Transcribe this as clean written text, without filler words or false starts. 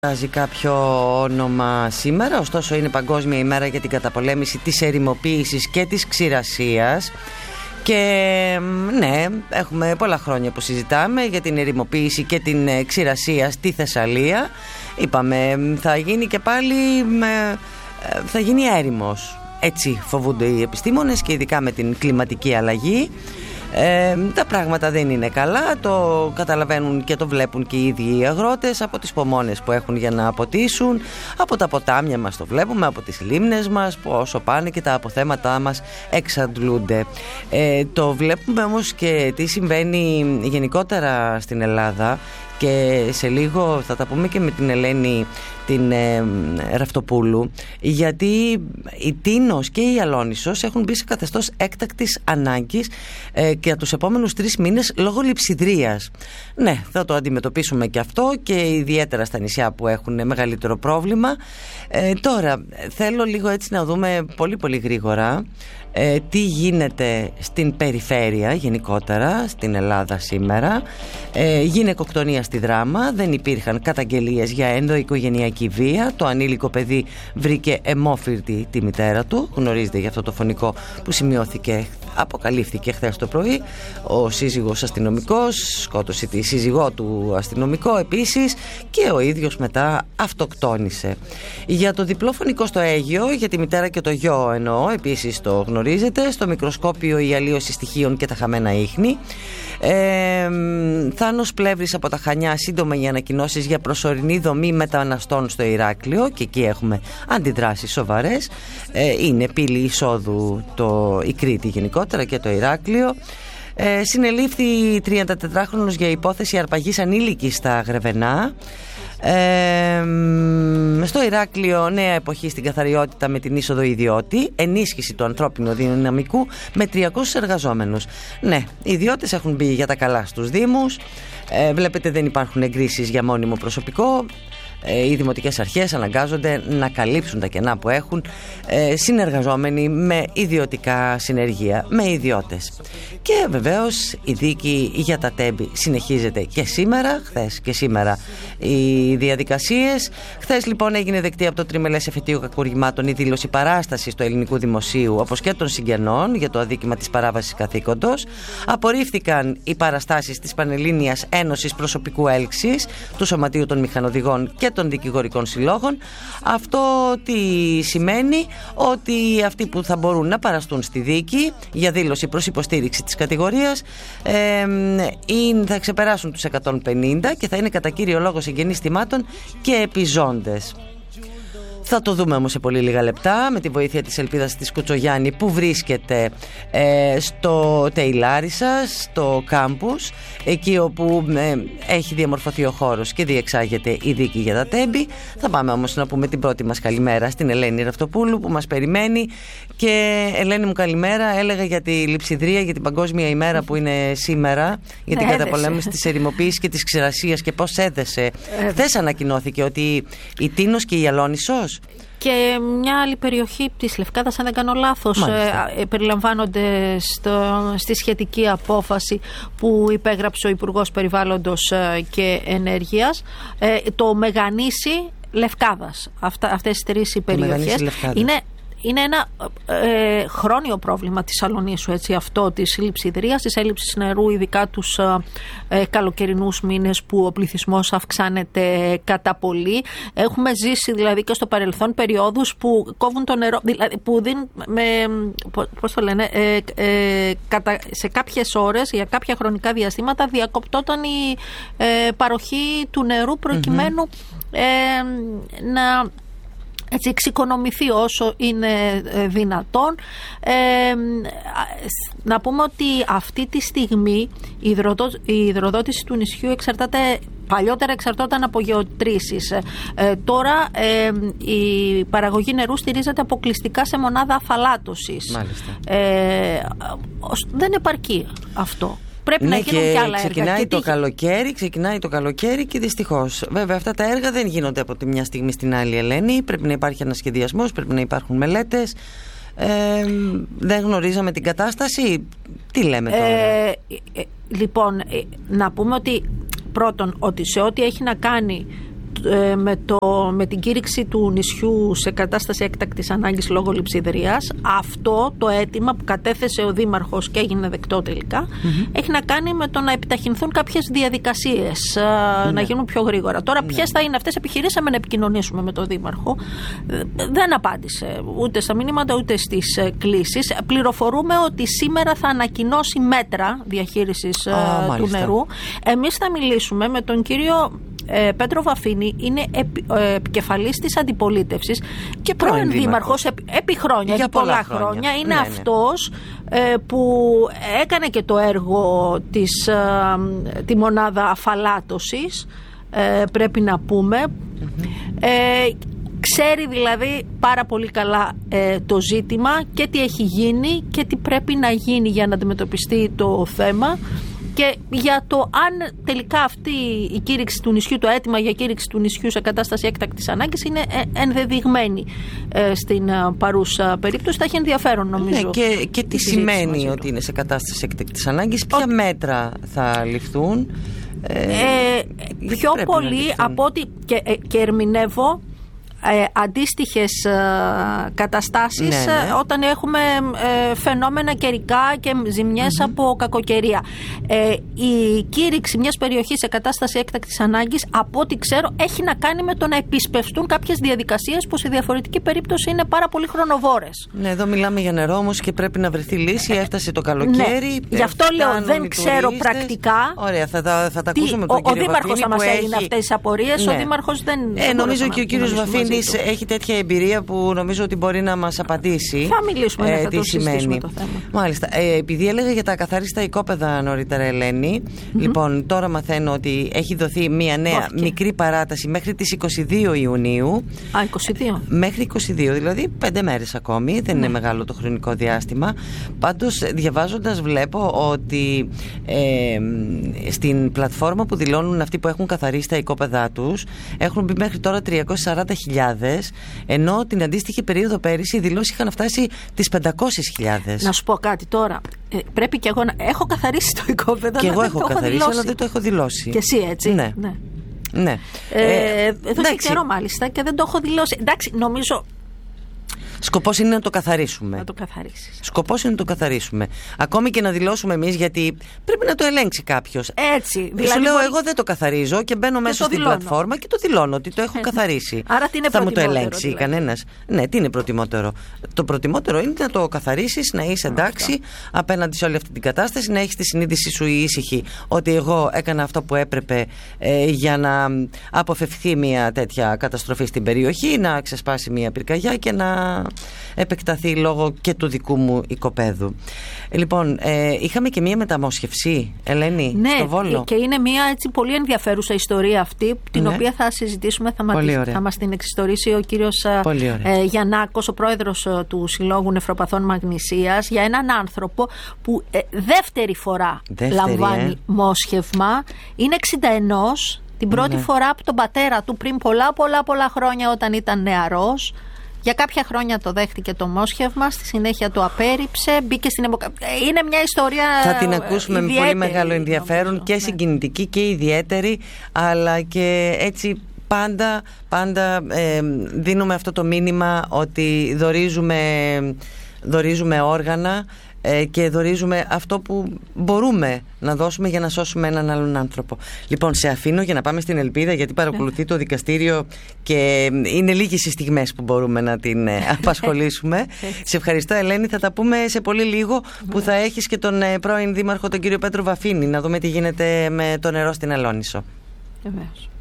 Βάζει κάποιο όνομα σήμερα, ωστόσο είναι Παγκόσμια ημέρα για την καταπολέμηση της ερημοποίησης και της ξηρασίας. Και ναι, έχουμε πολλά χρόνια που συζητάμε για την ερημοποίηση και την ξηρασία στη Θεσσαλία. Είπαμε, θα γίνει και πάλι, θα γίνει έρημος. Έτσι φοβούνται οι επιστήμονες και ειδικά με την κλιματική αλλαγή. Τα πράγματα δεν είναι καλά, το καταλαβαίνουν και το βλέπουν και οι ίδιοι οι αγρότες από τις πομόνες που έχουν για να αποτίσουν, από τα ποτάμια μας το βλέπουμε, από τις λίμνες μας όσο πάνε και τα αποθέματά μας εξαντλούνται. Το βλέπουμε όμως και τι συμβαίνει γενικότερα στην Ελλάδα. Και σε λίγο θα τα πούμε και με την Ελένη την Ραυτοπούλου, γιατί η Τίνος και η Αλόνισσος έχουν μπει σε καθεστώς έκτακτης ανάγκης για τους επόμενους 3 μήνες λόγω λειψιδρίας. Ναι, θα το αντιμετωπίσουμε και αυτό, και ιδιαίτερα στα νησιά που έχουν μεγαλύτερο πρόβλημα. Τώρα θέλω λίγο έτσι να δούμε πολύ πολύ γρήγορα τι γίνεται στην περιφέρεια γενικότερα στην Ελλάδα σήμερα. Γυναικοκτονία στη Δράμα, δεν υπήρχαν καταγγελίες για ενδοοικογενειακή βία. Το ανήλικο παιδί βρήκε αιμόφυρτη τη μητέρα του. Γνωρίζετε για αυτό το φωνικό που σημειώθηκε, αποκαλύφθηκε χθες το πρωί. Ο σύζυγος αστυνομικός σκότωσε τη σύζυγό του αστυνομικό επίσης, και ο ίδιος μετά αυτοκτόνησε. Για το διπλό φωνικό στο Αίγυο, για τη μητέρα και το γιο εννοώ, επίσης το γνωρίζετε. Στο μικροσκόπιο η αλλίωση στοιχείων και τα χαμένα ίχνη. Θάνος Πλεύρης από τα Χανιά, σύντομα οι ανακοινώσεις για προσωρινή δομή μεταναστών στο Ηράκλειο, και εκεί έχουμε αντιδράσεις σοβαρές. Είναι πύλη εισόδου η Κρήτη γενικότερα και το Ηράκλειο. Συνελήφθη 34χρονος για υπόθεση αρπαγής ανήλικης στα Γρεβενά. Στο Ηράκλειο νέα εποχή στην καθαριότητα με την είσοδο ιδιώτη, ενίσχυση του ανθρώπινου δυναμικού με 300 εργαζόμενους. Ναι, οι ιδιώτες έχουν μπει για τα καλά στους δήμους. Βλέπετε, δεν υπάρχουν εγκρίσεις για μόνιμο προσωπικό. Οι δημοτικές αρχές αναγκάζονται να καλύψουν τα κενά που έχουν συνεργαζόμενοι με ιδιωτικά συνεργεία, με ιδιώτες. Και βεβαίως η δίκη για τα Τέμπη συνεχίζεται και σήμερα, χθες και σήμερα οι διαδικασίες. Χθες λοιπόν έγινε δεκτή από το Τριμελές Εφετείο Κακουργημάτων η δήλωση παράστασης του ελληνικού δημοσίου όπως και των συγγενών για το αδίκημα της παράβασης καθήκοντος. Απορρίφθηκαν οι παραστάσεις της Πανελλήνιας Ένωσης Προσωπικού Έλξης, του Σωματείου των Μηχανοδηγών και των δικηγορικών συλλόγων. Αυτό τι σημαίνει? Ότι αυτοί που θα μπορούν να παραστούν στη δίκη για δήλωση προς υποστήριξη της κατηγορίας θα ξεπεράσουν τους 150 και θα είναι κατά κύριο λόγο συγγενείς θυμάτων και επιζώντες. Θα το δούμε όμως σε πολύ λίγα λεπτά με τη βοήθεια της Ελπίδας της Κουτσογιάννη, που βρίσκεται στο Τεϊλάρισα, στο κάμπους, εκεί όπου έχει διαμορφωθεί ο χώρος και διεξάγεται η δίκη για τα Τέμπη. Θα πάμε όμως να πούμε την πρώτη μας καλημέρα στην Ελένη Ραυτοπούλου που μας περιμένει. Και Ελένη μου, καλημέρα. Έλεγα για τη λειψιδρία, για την Παγκόσμια ημέρα που είναι σήμερα, για την καταπολέμηση της ερημοποίησης και της ξηρασίας, και πώς έδεσε. Χθες ανακοινώθηκε ότι η Τίνος και η Αλόνισσος και μια άλλη περιοχή της Λευκάδας, αν δεν κάνω λάθος, περιλαμβάνονται στη σχετική απόφαση που υπέγραψε ο Υπουργός Περιβάλλοντος και Ενέργειας. Το Μεγανήσι Λευκάδας, αυτές οι 3 οι περιοχές είναι ένα χρόνιο πρόβλημα της Αλονίσου, έτσι, αυτό της λειψιδρίας, της έλλειψης νερού, ειδικά τους καλοκαιρινούς μήνες που ο πληθυσμός αυξάνεται κατά πολύ. Έχουμε ζήσει δηλαδή και στο παρελθόν περιόδους που κόβουν το νερό, δηλαδή που δίνουν πώς το λένε, σε κάποιες ώρες, για κάποια χρονικά διαστήματα διακοπτόταν η παροχή του νερού προκειμένου να εξοικονομηθεί όσο είναι δυνατόν. Να πούμε ότι αυτή τη στιγμή η υδροδότηση του νησιού παλιότερα εξαρτώταν από γεωτρήσεις. Τώρα η παραγωγή νερού στηρίζεται αποκλειστικά σε μονάδα αφαλάτωσης. Δεν επαρκεί αυτό. Πρέπει να γίνουν και άλλα έργα. Ξεκινάει το καλοκαίρι και δυστυχώς. Βέβαια, αυτά τα έργα δεν γίνονται από τη μια στιγμή στην άλλη, Ελένη. Πρέπει να υπάρχει ένας σχεδιασμός, πρέπει να υπάρχουν μελέτες. Δεν γνωρίζαμε την κατάσταση. Τι λέμε τώρα? Λοιπόν, να πούμε ότι πρώτον, ότι σε ό,τι έχει να κάνει με την κήρυξη του νησιού σε κατάσταση έκτακτης ανάγκης λόγω λειψιδρίας, αυτό το αίτημα που κατέθεσε ο Δήμαρχος και έγινε δεκτό τελικά, έχει να κάνει με το να επιταχυνθούν κάποιες διαδικασίες, να γίνουν πιο γρήγορα. Τώρα ποιες θα είναι αυτές? Επιχειρήσαμε να επικοινωνήσουμε με τον Δήμαρχο, δεν απάντησε ούτε στα μηνύματα ούτε στις κλήσεις. Πληροφορούμε ότι σήμερα θα ανακοινώσει μέτρα διαχείρισης του νερού. Εμείς θα μιλήσουμε με τον κύριο Πέτρο Βαφίνη, είναι επικεφαλής της αντιπολίτευσης και πρώην δήμαρχος επί χρόνια, επί πολλά χρόνια. Είναι αυτός που έκανε και το έργο τη μονάδα αφαλάτωσης, πρέπει να πούμε. Ξέρει δηλαδή πάρα πολύ καλά το ζήτημα και τι έχει γίνει και τι πρέπει να γίνει για να αντιμετωπιστεί το θέμα. Και για το αν τελικά αυτή η κήρυξη του νησιού, το αίτημα για κήρυξη του νησιού σε κατάσταση έκτακτης ανάγκης είναι ενδεδειγμένη στην παρούσα περίπτωση, θα έχει ενδιαφέρον νομίζω. Ναι, και τι σημαίνει ότι είναι σε κατάσταση έκτακτης ανάγκης, ποια μέτρα θα ληφθούν. Πιο πολύ από ό,τι και ερμηνεύω αντίστοιχες καταστάσεις όταν έχουμε φαινόμενα καιρικά και ζημιές από κακοκαιρία. Η κήρυξη μιας περιοχής σε κατάσταση έκτακτης ανάγκης, από ό,τι ξέρω, έχει να κάνει με το να επισπευστούν κάποιες διαδικασίες που σε διαφορετική περίπτωση είναι πάρα πολύ χρονοβόρες. Ναι, εδώ μιλάμε για νερό όμως και πρέπει να βρεθεί λύση. Έφτασε το καλοκαίρι. Γι' αυτό λέω δεν ξέρω πρακτικά. Ωραία, θα τα ακούσουμε τον κύριο Βαφίνη. Ο Δήμαρχος θα μας έδινε αυτές τις απορίες. Ο Δήμαρχος δεν. Νομίζω και ο κύριος Βαφίνης έχει τέτοια εμπειρία που νομίζω ότι μπορεί να μας απαντήσει. Θα μιλήσουμε, θα το συζητήσουμε το θέμα. Μάλιστα. Επειδή έλεγα για τα ακαθαρίστα οικόπεδα νωρίτερα, Ελένη, λοιπόν, τώρα μαθαίνω ότι έχει δοθεί μια νέα μικρή παράταση μέχρι τις 22 Ιουνίου. 22. Μέχρι 22, δηλαδή 5 μέρες ακόμη. Δεν είναι μεγάλο το χρονικό διάστημα. Πάντως, διαβάζοντας, βλέπω ότι στην πλατφόρμα που δηλώνουν αυτοί που έχουν καθαρίσει τα οικόπεδά τους, έχουν μπει μέχρι τώρα 340.000. Ενώ την αντίστοιχη περίοδο πέρυσι οι δηλώσεις είχαν φτάσει τις 500.000. Να σου πω κάτι τώρα. Πρέπει και εγώ να. Έχω καθαρίσει το οικόπεδο. Και εγώ έχω καθαρίσει, αλλά δεν το έχω δηλώσει. Και εσύ έτσι. Ναι. Εδώ και καιρό μάλιστα και δεν το έχω δηλώσει. Εντάξει, νομίζω. Σκοπός είναι να το καθαρίσουμε. Να το καθαρίσεις. Σκοπός είναι να το καθαρίσουμε. Ακόμη και να δηλώσουμε εμείς, γιατί πρέπει να το ελέγξει κάποιος. Έτσι. Δηλαδή, σου λέω, εγώ δεν το καθαρίζω και μπαίνω μέσα στην πλατφόρμα και το δηλώνω ότι το έχω καθαρίσει. Άρα τι είναι θα μου το ελέγξει δηλαδή κανένας? Ναι, τι είναι προτιμότερο? Το προτιμότερο είναι να το καθαρίσεις, να είσαι εντάξει απέναντι σε όλη αυτή την κατάσταση, να έχεις τη συνείδησή σου ήσυχη ότι εγώ έκανα αυτό που έπρεπε για να αποφευχθεί μια τέτοια καταστροφή στην περιοχή, να ξεσπάσει μια πυρκαγιά και να επεκταθεί λόγω και του δικού μου οικοπαίδου. Λοιπόν, είχαμε και μία μεταμόσχευση, Ελένη, στο Βόλο. Και είναι μία έτσι πολύ ενδιαφέρουσα ιστορία αυτή, την οποία θα συζητήσουμε, θα μας την εξιστορήσει ο κύριος Γιαννάκος, ο πρόεδρος του Συλλόγου Νεφροπαθών Μαγνησίας, για έναν άνθρωπο που δεύτερη φορά λαμβάνει μόσχευμα, είναι 61, την πρώτη φορά από τον πατέρα του πριν πολλά χρόνια όταν ήταν νεαρός. Για κάποια χρόνια το δέχτηκε το μόσχευμα, στη συνέχεια το απέρριψε, μπήκε στην είναι μια ιστορία. Θα την ακούσουμε με πολύ μεγάλο ενδιαφέρον, και συγκινητική και ιδιαίτερη, αλλά και έτσι πάντα δίνουμε αυτό το μήνυμα ότι δωρίζουμε όργανα και δωρίζουμε αυτό που μπορούμε να δώσουμε για να σώσουμε έναν άλλον άνθρωπο. Λοιπόν, σε αφήνω για να πάμε στην Ελπίδα, γιατί παρακολουθεί το δικαστήριο και είναι λίγες οι στιγμές που μπορούμε να την απασχολήσουμε. Σε ευχαριστώ, Ελένη. Θα τα πούμε σε πολύ λίγο, που θα έχεις και τον πρώην δήμαρχο, τον κύριο Πέτρο Βαφίνη, να δούμε τι γίνεται με το νερό στην Αλόνησο. Βεβαίως.